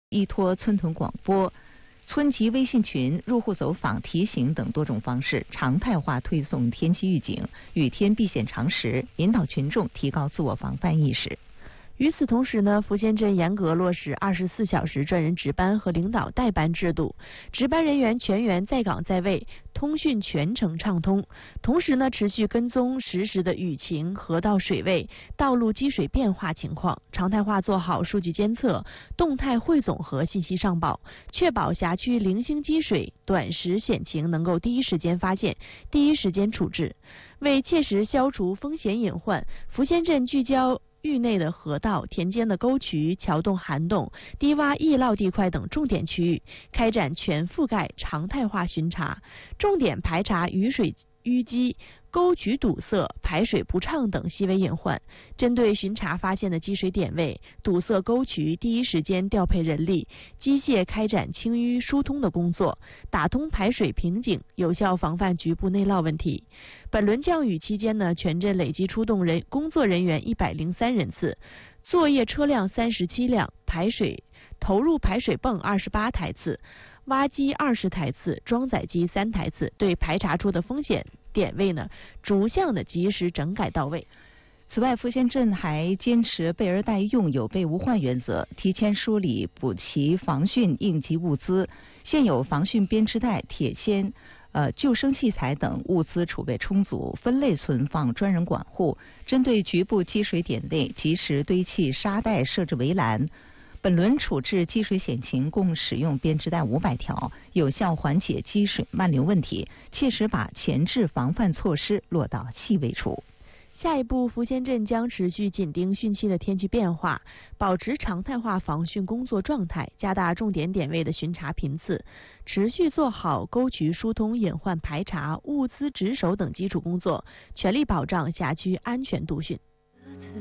依托村屯广播、村级微信群、入户走访、提醒等多种方式，常态化推送天气预警、雨天避险常识，引导群众提高自我防范意识。 与此同时呢，福仙镇严格落实24小时专人值班和领导代班制度，值班人员全员在岗在位，通讯全程畅通。同时呢，持续跟踪实时的雨情、河道水位、道路积水变化情况，常态化做好数据监测、动态汇总和信息上报，确保辖区零星积水、短时险情能够第一时间发现、第一时间处置。为切实消除风险隐患，福仙镇聚焦域内的河道、田间的沟渠、桥洞、涵洞、低洼易涝地块等重点区域，开展全覆盖常态化巡查，重点排查雨水淤积、沟渠堵塞、排水不畅等细微隐患。针对巡查发现的积水点位、堵塞沟渠，第一时间调配人力、机械开展清淤疏通的工作，打通排水瓶颈，有效防范局部内涝问题。本轮降雨期间呢，全镇累计出动工作人员103人次，作业车辆37辆，投入排水泵28台次，挖机20台次，装载机3台次，对排查出的风险点位呢，逐项的及时整改到位。 此外，福仙镇还坚持备而待用、有备无患原则，提前梳理补齐防汛应急物资，现有防汛编织袋、铁锨、救生器材等物资储备充足，分类存放，专人管护。针对局部积水点位，及时堆砌沙袋，设置围栏。本轮处置积水险情共使用编织袋500条，有效缓解积水漫流问题，切实把前置防范措施落到细微处。 下一步，福仙镇将持续紧盯汛期的天气变化，保持常态化防汛工作状态，加大重点点位的巡查频次，持续做好沟渠疏通、隐患排查、物资值守等基础工作，全力保障辖区安全度汛。